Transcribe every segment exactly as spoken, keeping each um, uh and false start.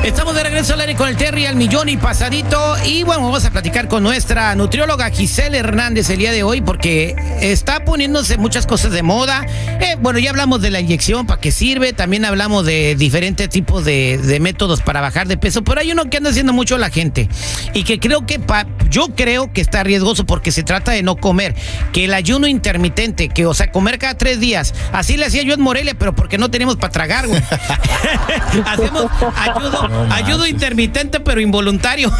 Estamos de regreso al aire con el Terry al millón y pasadito. Y bueno, vamos a platicar con nuestra nutrióloga Giselle Hernández el día de hoy, porque está poniéndose muchas cosas de moda. Eh, bueno, ya hablamos de la inyección, para qué sirve. También hablamos de diferentes tipos de, de métodos para bajar de peso. Pero hay uno que anda haciendo mucho la gente y que creo que pa, yo creo que está riesgoso, porque se trata de no comer. Que el ayuno intermitente, que o sea, comer cada tres días. Así le hacía yo en Morelia, pero porque no tenemos para tragar, güey. Hacemos ayudo, no ayudo intermitente, pero involuntario.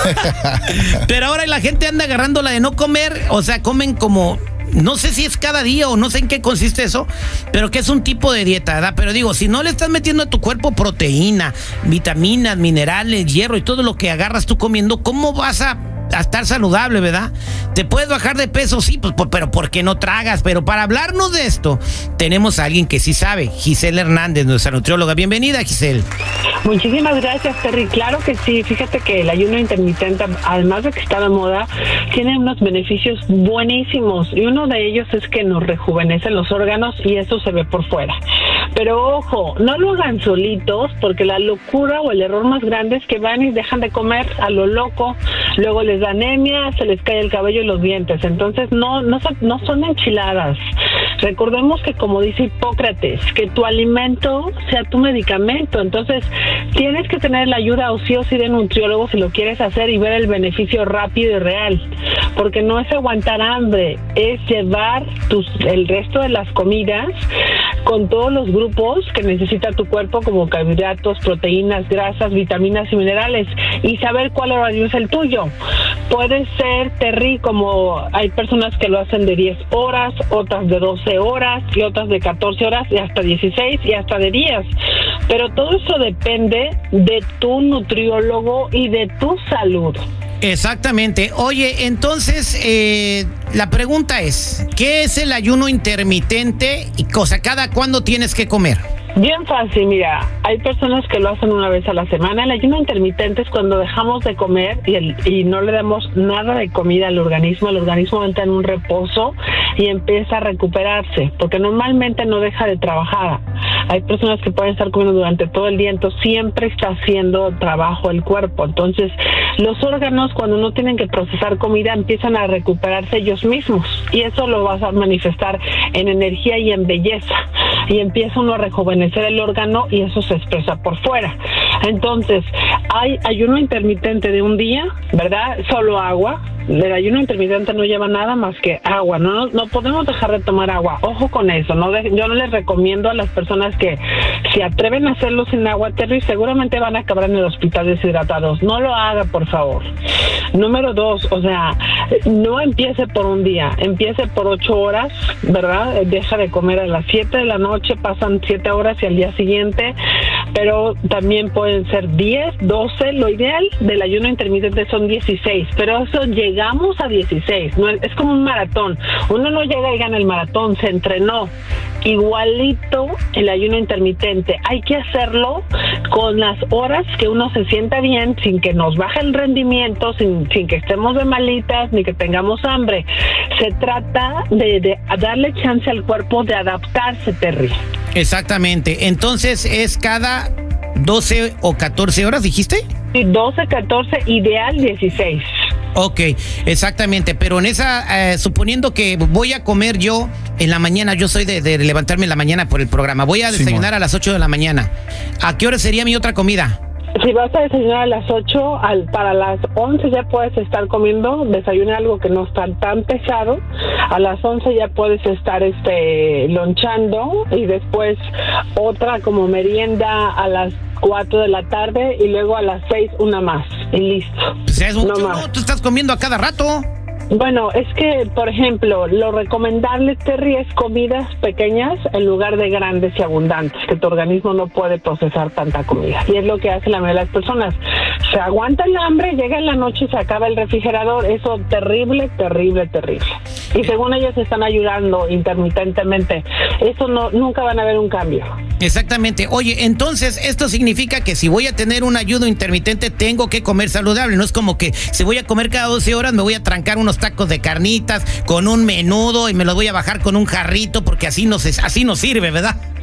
Pero ahora la gente anda agarrando la de no comer, o sea, comen como, no sé si es cada día o no sé en qué consiste eso, pero que es un tipo de dieta, ¿verdad? Pero digo, si no le estás metiendo a tu cuerpo proteína, vitaminas, minerales, hierro y todo lo que agarras tú comiendo, ¿cómo vas a a estar saludable, verdad? Te puedes bajar de peso, sí, pues, pero ¿por qué no tragas? Pero para hablarnos de esto, tenemos a alguien que sí sabe, Giselle Hernández, nuestra nutrióloga. Bienvenida, Giselle. Muchísimas gracias, Terry. Claro que sí, fíjate que el ayuno intermitente, además de que está de moda, tiene unos beneficios buenísimos, y uno de ellos es que nos rejuvenecen los órganos, y eso se ve por fuera. Pero ojo, no lo hagan solitos, porque la locura o el error más grande es que van y dejan de comer a lo loco, luego les da anemia, se les cae el cabello y los dientes. Entonces no, no, no son enchiladas. Recordemos que, como dice Hipócrates, que tu alimento sea tu medicamento. Entonces tienes que tener la ayuda o sí o sí de nutriólogo si lo quieres hacer y ver el beneficio rápido y real, porque no es aguantar hambre, es llevar tus, el resto de las comidas con todos los grupos que necesita tu cuerpo, como carbohidratos, proteínas, grasas, vitaminas y minerales, y saber cuál horario es el tuyo. Puede ser, Terry, como hay personas que lo hacen de diez horas, otras de doce horas y otras de catorce horas y hasta dieciséis y hasta de diez. Pero todo eso depende de tu nutriólogo y de tu salud. Exactamente. Oye, entonces, eh, la pregunta es, ¿qué es el ayuno intermitente y cosa, cada cuándo tienes que comer? Bien fácil, mira, hay personas que lo hacen una vez a la semana. El ayuno intermitente es cuando dejamos de comer y, el, y no le damos nada de comida al organismo. El organismo entra en un reposo y empieza a recuperarse, porque normalmente no deja de trabajar. Hay personas que pueden estar comiendo durante todo el día, entonces siempre está haciendo trabajo el cuerpo. Entonces, los órganos, cuando no tienen que procesar comida, empiezan a recuperarse ellos mismos, y eso lo vas a manifestar en energía y en belleza, y empieza uno a rejuvenecer el órgano, y eso se expresa por fuera. Entonces, hay ayuno intermitente de un día, ¿verdad? Solo agua. El ayuno intermitente no lleva nada más que agua. No, no podemos dejar de tomar agua. Ojo con eso. No de, yo no les recomiendo a las personas que se atreven a hacerlo sin agua, Terry, seguramente van a acabar en el hospital deshidratados. No lo haga, por favor. Número dos, o sea, no empiece por un día, empiece por ocho horas, ¿verdad? Deja de comer a las siete de la noche, pasan siete horas y al día siguiente, pero también pueden ser diez, doce. Lo ideal del ayuno intermitente son dieciséis, pero eso llegamos a dieciséis. No, es como un maratón. Uno no llega y gana el maratón, se entrenó. Igualito el ayuno intermitente, hay que hacerlo con las horas que uno se sienta bien, sin que nos baje el rendimiento, sin, sin que estemos de malitas ni que tengamos hambre. Se trata de, de darle chance al cuerpo de adaptarse, Terry. Exactamente. Entonces, ¿es cada doce o catorce horas, dijiste? Sí, doce, catorce, ideal dieciséis. Ok, exactamente, pero en esa, eh, suponiendo que voy a comer yo en la mañana, yo soy de, de levantarme en la mañana por el programa, voy a desayunar Simón. a las ocho de la mañana, ¿a qué hora sería mi otra comida? Si vas a desayunar a las ocho, al, para las once ya puedes estar comiendo, desayunar algo que no está tan pesado. A las once ya puedes estar este lonchando, y después otra como merienda a las cuatro de la tarde, y luego a las seis una más, y listo. Pues es mucho, no, no, tú estás comiendo a cada rato. Bueno, es que, por ejemplo, lo recomendable, Terry, es comidas pequeñas en lugar de grandes y abundantes, que tu organismo no puede procesar tanta comida. Y es lo que hace la mayoría de las personas. Se aguanta el hambre, llega en la noche y se acaba el refrigerador. Eso terrible, terrible, terrible. Y según ellos están ayudando intermitentemente. Eso no, nunca van a ver un cambio. Exactamente. Oye, entonces esto significa que si voy a tener un ayuno intermitente tengo que comer saludable. No es como que si voy a comer cada doce horas me voy a trancar unos tacos de carnitas con un menudo y me los voy a bajar con un jarrito, porque así no se, así no sirve, ¿verdad?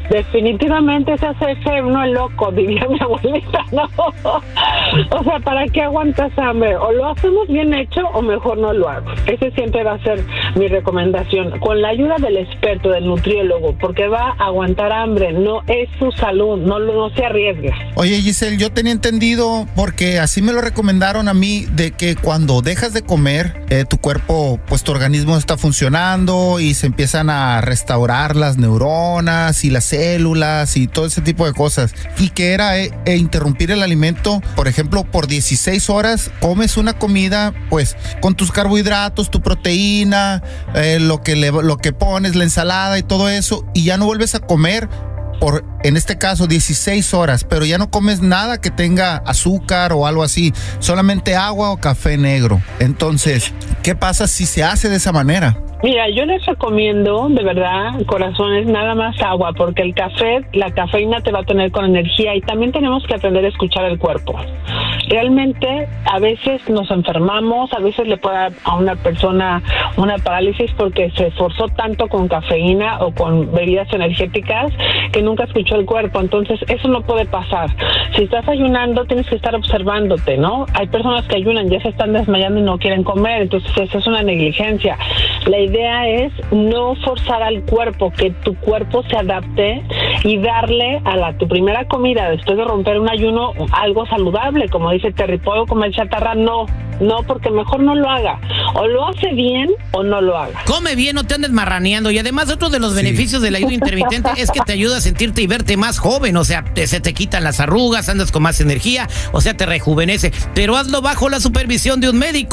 definitivamente se hace uno el loco, diría mi abuelita, ¿no? O sea, ¿para qué aguantas hambre? O lo hacemos bien hecho o mejor no lo hago. Ese siempre va a ser mi recomendación. Con la ayuda del experto, del nutriólogo, porque va a aguantar hambre, no es su salud, no, no se arriesgue. Oye, Giselle, yo tenía entendido, porque así me lo recomendaron a mí, de que cuando dejas de comer, eh, tu cuerpo, pues tu organismo está funcionando y se empiezan a restaurar las neuronas y las células y todo ese tipo de cosas. Y que era eh, eh, interrumpir el alimento, por ejemplo, por dieciséis horas, comes una comida, pues, con tus carbohidratos, tu proteína, eh, lo que le, lo que pones, la ensalada y todo eso, y ya no vuelves a comer por, en este caso, dieciséis horas, pero ya no comes nada que tenga azúcar o algo así, solamente agua o café negro. Entonces, ¿qué pasa si se hace de esa manera? Mira, yo les recomiendo, de verdad, corazones, nada más agua, porque el café, la cafeína te va a tener con energía, y también tenemos que aprender a escuchar el cuerpo. Realmente, a veces nos enfermamos, a veces le puede dar a una persona una parálisis porque se esforzó tanto con cafeína o con bebidas energéticas que nunca escuchó el cuerpo. Entonces, eso no puede pasar. Si estás ayunando, tienes que estar observándote, ¿no? Hay personas que ayunan, ya se están desmayando y no quieren comer, entonces eso es una negligencia. La idea es no forzar al cuerpo, que tu cuerpo se adapte y darle a la tu primera comida después de romper un ayuno algo saludable, como dice Terry. ¿Puedo comer chatarra? No, no, porque mejor no lo haga. O lo hace bien o no lo haga. Come bien, no te andes marraneando. Y además, otro de los sí. beneficios del ayuno intermitente es que te ayuda a sentirte y verte más joven. O sea, te, se te quitan las arrugas, andas con más energía, o sea, te rejuvenece. Pero hazlo bajo la supervisión de un médico.